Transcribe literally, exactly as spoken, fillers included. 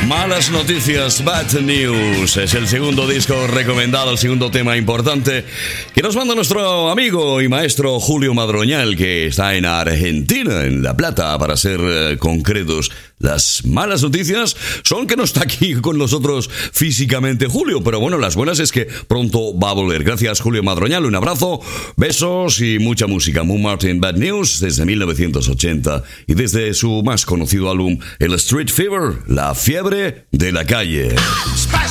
Malas noticias, Bad News. Es el segundo disco recomendado, el segundo tema importante que nos manda nuestro amigo y maestro Julio Madroñal, que está en Argentina, en La Plata, para ser eh, concretos. Las malas noticias son que no está aquí con nosotros físicamente Julio, pero bueno, las buenas es que pronto va a volver. Gracias, Julio Madroñal, un abrazo, besos y mucha música. Moon Martin, Bad News, desde mil novecientos ochenta y desde su más conocido álbum, el Street Fever, la fiebre de la calle.